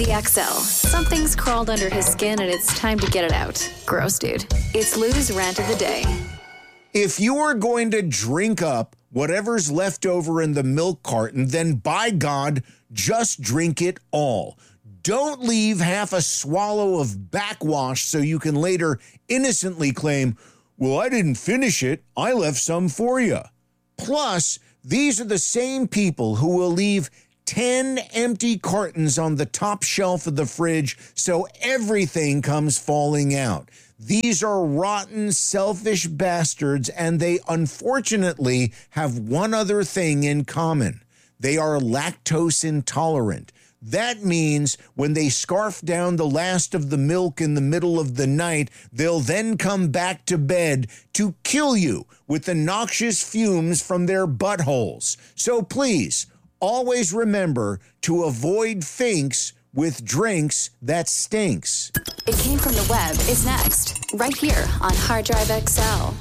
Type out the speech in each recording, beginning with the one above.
The XL. Something's crawled under his skin and it's time to get it out. Gross, dude. It's Lou's rant of the day. If you are going to drink up whatever's left over in the milk carton, then by God, just drink it all. Don't leave half a swallow of backwash so you can later innocently claim, well, I didn't finish it. I left some for you. Plus, these are the same people who will leave 10 empty cartons on the top shelf of the fridge so everything comes falling out. These are rotten, selfish bastards, and they unfortunately have one other thing in common. They are lactose intolerant. That means when they scarf down the last of the milk in the middle of the night, they'll then come back to bed to kill you with the noxious fumes from their buttholes. So please, always remember to avoid finks with drinks that stinks. It Came From the Web is next, right here on Hard Drive XL.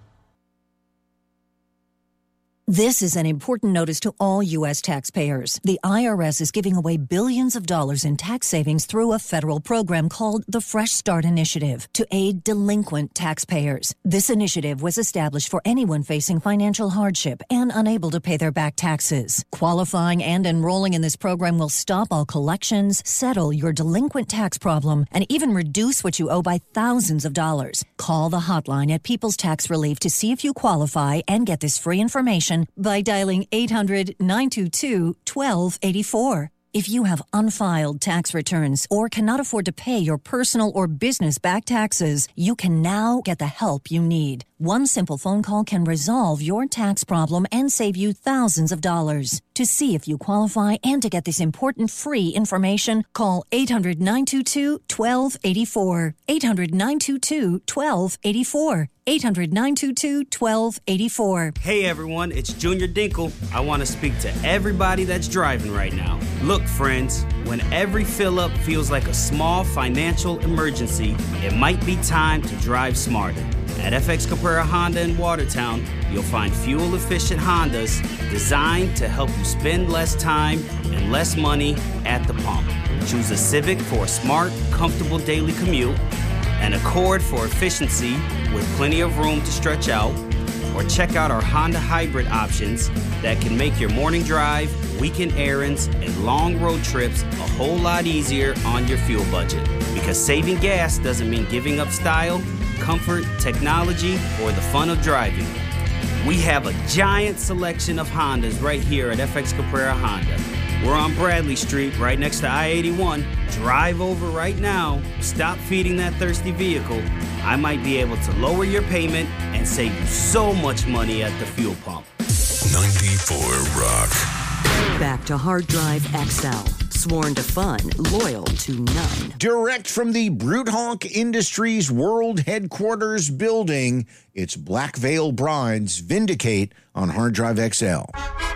This is an important notice to all U.S. taxpayers. The IRS is giving away billions of dollars in tax savings through a federal program called the Fresh Start Initiative to aid delinquent taxpayers. This initiative was established for anyone facing financial hardship and unable to pay their back taxes. Qualifying and enrolling in this program will stop all collections, settle your delinquent tax problem, and even reduce what you owe by thousands of dollars. Call the hotline at People's Tax Relief to see if you qualify and get this free information by dialing 800-922-1284. If you have unfiled tax returns or cannot afford to pay your personal or business back taxes, you can now get the help you need. One simple phone call can resolve your tax problem and save you thousands of dollars. To see if you qualify and to get this important free information, call 800-922-1284. 800-922-1284. 800-922-1284. Hey everyone, it's Junior Dinkle. I want to speak to everybody that's driving right now. Look, friends, when every fill-up feels like a small financial emergency, it might be time to drive smarter. At FX Caprera Honda in Watertown, you'll find fuel-efficient Hondas designed to help you spend less time and less money at the pump. Choose a Civic for a smart, comfortable daily commute, an Accord for efficiency with plenty of room to stretch out, or check out our Honda hybrid options that can make your morning drive, weekend errands, and long road trips a whole lot easier on your fuel budget. Because saving gas doesn't mean giving up style, comfort, technology, or the fun of driving. We have a giant selection of Hondas right here at FX Caprera Honda. We're on Bradley Street, right next to I-81. Drive over right now. Stop feeding that thirsty vehicle. I might be able to lower your payment and save you so much money at the fuel pump. 94 Rock. Back to Hard Drive XL. Sworn to fun, loyal to none. Direct from the Brute Honk Industries World Headquarters building, it's Black Veil Brides Vindicate on Hard Drive XL.